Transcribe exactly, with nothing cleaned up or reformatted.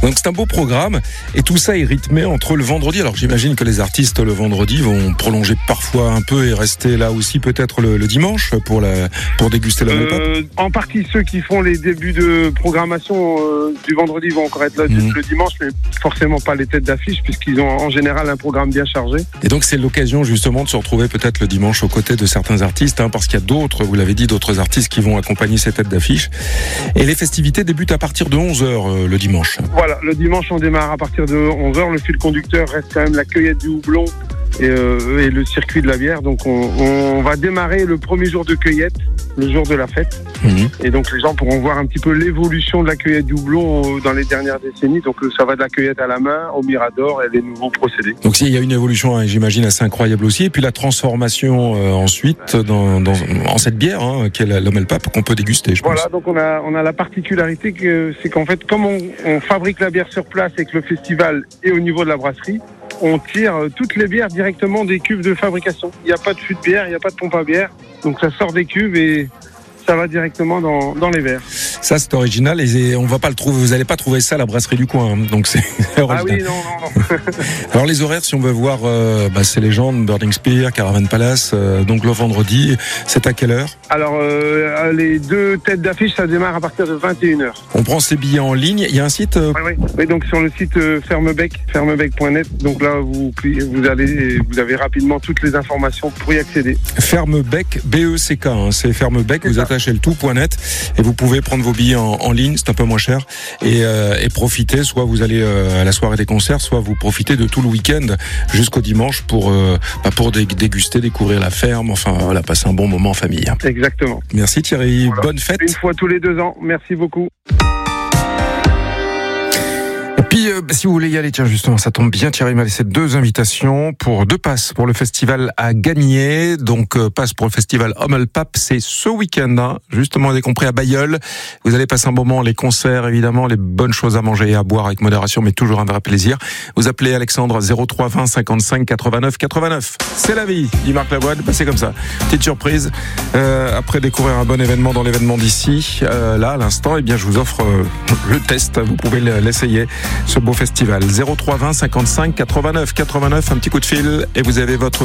Donc c'est un beau programme et tout ça est rythmé entre le vendredi. Alors j'imagine que les artistes le vendredi vont prolonger parfois un peu et rester là aussi peut-être le, le dimanche pour, la, pour déguster la Hummel Pop. Euh, en partie ceux qui font les débuts de programmation euh, du vendredi vont encore être là mmh. le dimanche, mais forcément pas les têtes d'affiche puisqu'ils ont en général un programme bien chargé. Et donc c'est l'occasion justement de se retrouver peut-être le dimanche aux côtés de certains artistes, hein, parce qu'il y a d'autres, vous l'avez dit, d'autres artistes qui vont accompagner ces têtes d'affiche. Et les festivités débutent à partir de onze heures euh, le dimanche. Voilà, le dimanche on démarre à partir de onze heures. Le fil conducteur reste quand même la cueillette du houblon et, euh, et le circuit de la bière. Donc on, on va démarrer le premier jour de cueillette, le jour de la fête. Mmh. Et donc les gens pourront voir un petit peu l'évolution de la cueillette du houblon dans les dernières décennies. Donc ça va de la cueillette à la main au mirador et les nouveaux procédés. Donc il y a une évolution, hein, j'imagine, assez incroyable aussi. Et puis la transformation euh, ensuite dans, dans, en cette bière, hein, qui est la Hummel Pop, qu'on peut déguster, je voilà, pense. Donc on a, on a la particularité que c'est qu'en fait, comme on, on fabrique la bière sur place et que le festival est au niveau de la brasserie, on tire toutes les bières directement des cuves de fabrication. Il n'y a pas de fût de bière, il n'y a pas de pompe à bière. Donc ça sort des cuves et ça va directement dans, dans les verres. Ça, c'est original et on va pas le trouver. Vous n'allez pas trouver ça à la brasserie du coin. Hein, donc c'est original. Ah oui, non, non, non. Alors les horaires, si on veut voir, euh, bah, c'est Légende, Burning Spear, Caravan Palace. Euh, donc le vendredi, c'est à quelle heure? Alors euh, les deux têtes d'affiche, ça démarre à partir de vingt et une heures. On prend ses billets en ligne. Il y a un site. Euh... Oui, oui. Et donc sur le site euh, Fermebec, fermebec point net. Donc là, vous vous allez, vous avez rapidement toutes les informations pour y accéder. Fermebec, B E C K. Hein, c'est Fermebec. C'est vous ça. Attachez le tout point net et vous pouvez prendre vos billets en, en ligne. C'est un peu moins cher et, euh, et profiter. Soit vous allez euh, à la soirée des concerts, soit vous profitez de tout le week-end jusqu'au dimanche pour euh, bah, pour déguster, découvrir la ferme. Enfin voilà, passer un bon moment en famille. Exactement. Merci Thierry. Voilà. Bonne fête. Une fois tous les deux ans. Merci beaucoup. Et puis, euh, si vous voulez y aller, tiens, justement, ça tombe bien, Thierry m'a laissé deux invitations pour deux passes pour le festival à gagner. Donc, euh, passe pour le festival Hummel Pop, c'est ce week-end, hein, justement, dès compris à Bailleul. Vous allez passer un moment, les concerts, évidemment, les bonnes choses à manger et à boire avec modération, mais toujours un vrai plaisir. Vous appelez Alexandre zéro trois vingt cinquante-cinq quatre-vingt-neuf quatre-vingt-neuf. C'est la vie, dit Marc Lavoine, passez comme ça. Petite surprise, euh, après découvrir un bon événement dans l'événement d'ici, euh, là, à l'instant, eh bien, je vous offre euh, le test, vous pouvez l'essayer. Ce beau festival. zéro trois vingt cinquante-cinq quatre-vingt-neuf quatre-vingt-neuf, un petit coup de fil et vous avez votre